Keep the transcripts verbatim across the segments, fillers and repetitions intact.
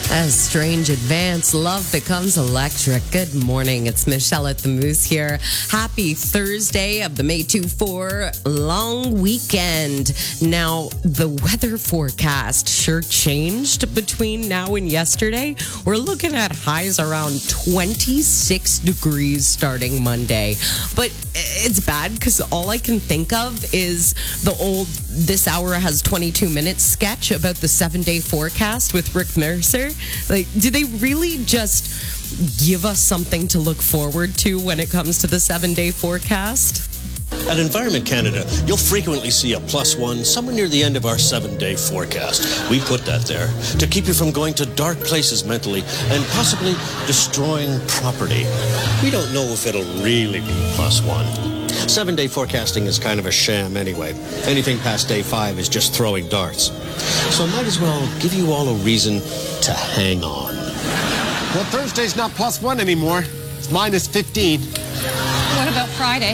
A strange advance. Love becomes electric. Good morning. It's Michelle at the Moose here. Happy Thursday of the May twenty-fourth long weekend. Now, the weather forecast sure changed between now and yesterday. We're looking at highs around twenty-six degrees starting Monday. But it's bad because all I can think of is the old This Hour Has twenty-two minutes sketch about the seven-day forecast with Rick Mercer. Like, do they really just give us something to look forward to when it comes to the seven-day forecast? At Environment Canada, you'll frequently see a plus one somewhere near the end of our seven-day forecast. We put that there to keep you from going to dark places mentally and possibly destroying property. We don't know if it'll really be plus one. Seven-day forecasting is kind of a sham anyway. Anything past day five is just throwing darts. So I might as well give you all a reason to hang on. Well, Thursday's not plus one anymore. It's minus fifteen. What about Friday?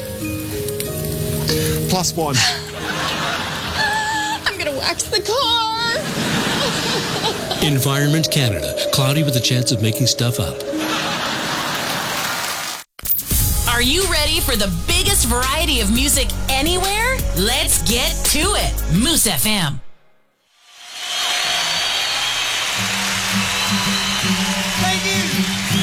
Plus one. I'm going to wax the car. Environment Canada. Cloudy with a chance of making stuff up. Are you ready for the biggest variety of music anywhere? Let's get to it. Moose F M.